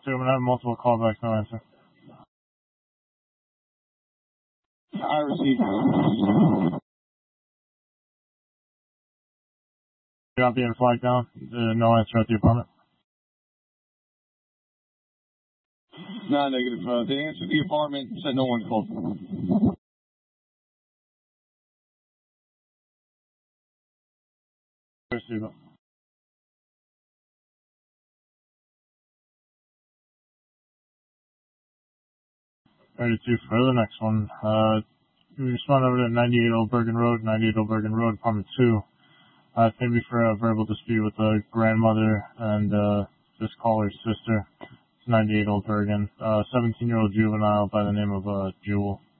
2, I'm going to have multiple callbacks, no answer. I received. You're not being flagged down? No answer at the apartment? No, negative. They answered the apartment, said no one called. Receive it. Ready to for the next one. We respond over to 98 Old Bergen Road, 98 Old Bergen Road, apartment 2. It's going to be for a verbal dispute with the grandmother and this caller's sister. It's 98 Old Bergen. 17-year-old juvenile by the name of Jewel.